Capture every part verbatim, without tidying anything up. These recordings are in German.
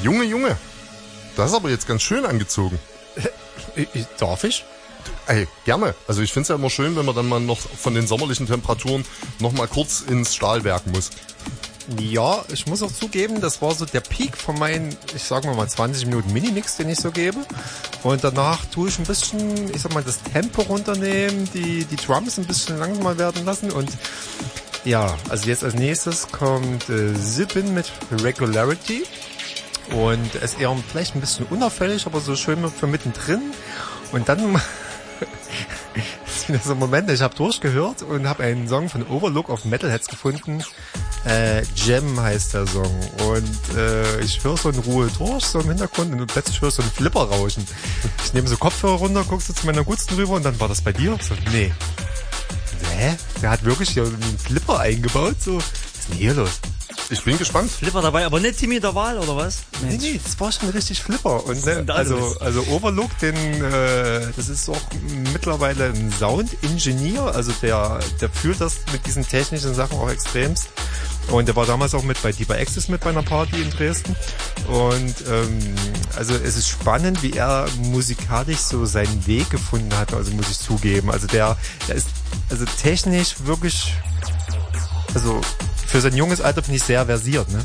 Junge, Junge. Das ist aber jetzt ganz schön angezogen. Darf ich? Ey, gerne. Also ich finde es ja immer schön, wenn man dann mal noch von den sommerlichen Temperaturen noch mal kurz ins Stahlwerk muss. Ja, ich muss auch zugeben, das war so der Peak von meinen, ich sag mal mal zwanzig Minuten Minimix, den ich so gebe. Und danach tue ich ein bisschen, ich sag mal, das Tempo runternehmen, die, die Drums ein bisschen langsamer werden lassen. Und ja, also jetzt als nächstes kommt äh, Zippin mit Regularity. Und es ist eher vielleicht ein bisschen unauffällig, aber so schön für mittendrin. Und dann das ist wieder so ein Moment, ich habe durchgehört und habe einen Song von Overlook auf Metalheads gefunden. Äh, Gem heißt der Song. Und äh, ich höre so in Ruhe durch, so im Hintergrund, und plötzlich höre ich so einen Flipper rauschen. Ich nehme so Kopfhörer runter, guckst du zu meiner Gutsten rüber und dann war das bei dir? So, nee. Hä? Der hat wirklich hier einen Flipper eingebaut? So, was ist denn hier los? Ich bin gespannt. Flipper dabei, aber nicht Timmy der Wahl, oder was? Nee, nee, das war schon richtig Flipper. Und ne, also, also Overlook, den, äh, das ist auch mittlerweile ein Sound-Ingenieur, also der, der fühlt das mit diesen technischen Sachen auch extremst. Und der war damals auch mit bei Deeper Access mit bei einer Party in Dresden. Und ähm, also es ist spannend, wie er musikalisch so seinen Weg gefunden hat, also muss ich zugeben. Also der, der ist also technisch wirklich, also für sein junges Alter finde ich sehr versiert, ne?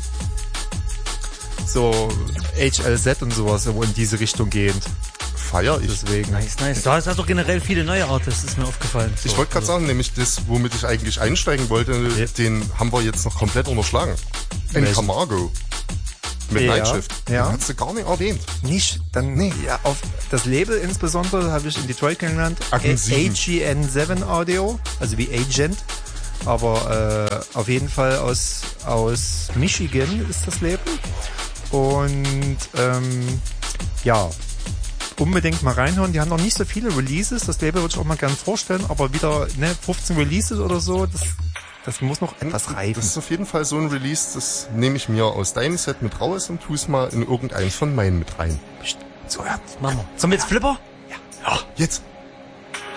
So H L Z und sowas, wo in diese Richtung gehend. Feier ich. Deswegen. Nice, nice. Da hast du generell viele neue Artists, ist mir aufgefallen. Ich wollte gerade sagen, nämlich das, womit ich eigentlich einsteigen wollte, ja. Den haben wir jetzt noch komplett unterschlagen. In Camargo. Mit ja, Nightshift. Ja. Den hast du gar nicht erwähnt. Nicht? Dann, nee. Ja, auf das Label insbesondere habe ich in Detroit kennengelernt. A G N sieben Audio, also wie Agent. Aber äh, auf jeden Fall aus, aus Michigan ist das Label. Und ähm, ja, unbedingt mal reinhören. Die haben noch nicht so viele Releases. Das Label würde ich auch mal gerne vorstellen. Aber wieder ne, fünfzehn Releases oder so, das, das muss noch etwas reifen. Das ist auf jeden Fall so ein Release, das nehme ich mir aus deinem Set mit raus und tue es mal in irgendeins von meinen mit rein. So, ja. Machen wir. Kommen wir jetzt Flipper? Ja. Ja, jetzt.